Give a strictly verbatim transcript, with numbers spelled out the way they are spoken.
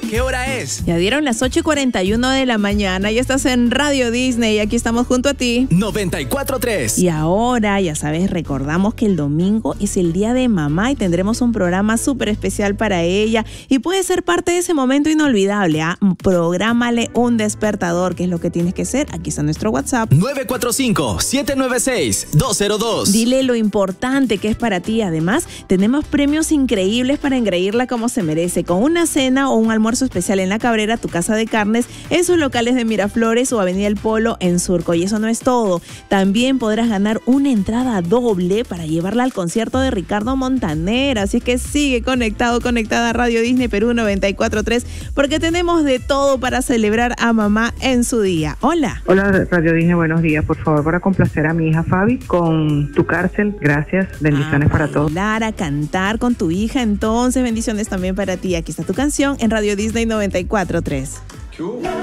¿Qué hora es? Ya dieron las ocho y cuarenta y uno de la mañana. Ya estás en Radio Disney y aquí estamos junto a ti. noventa y cuatro punto tres. Y ahora, ya sabes, recordamos que el domingo es el día de mamá y tendremos un programa súper especial para ella. Y puede ser parte de ese momento inolvidable. ¿ah? Prográmale un despertador, que es lo que tienes que hacer. Aquí está nuestro WhatsApp. nueve cuatro cinco, siete nueve seis, dos cero dos. Dile lo importante que es para ti. Además, tenemos premios increíbles para engreírla como se merece. Con una cena o un almuerzo especial en La Cabrera, tu casa de carnes, en sus locales de Miraflores o Avenida El Polo en Surco. Y eso no es todo. También podrás ganar una entrada doble para llevarla al concierto de Ricardo Montaner. Así es que sigue conectado, conectada a Radio Disney Perú noventa y cuatro punto tres, porque tenemos de todo para celebrar a mamá en su día. Hola. Hola, Radio Disney, buenos días. Por favor, para complacer a mi hija Fabi con Tu Cárcel. Gracias. Bendiciones a para todos. Bailar, a cantar con tu hija. Entonces, bendiciones también para ti. Aquí está tu canción en Radio Disney noventa y cuatro punto tres.